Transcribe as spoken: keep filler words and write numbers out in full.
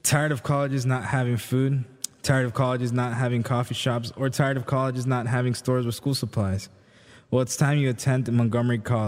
Tired of colleges not having food? Tired of colleges not having coffee shops? Or tired of colleges not having stores with school supplies? Well, it's time you attend Montgomery College.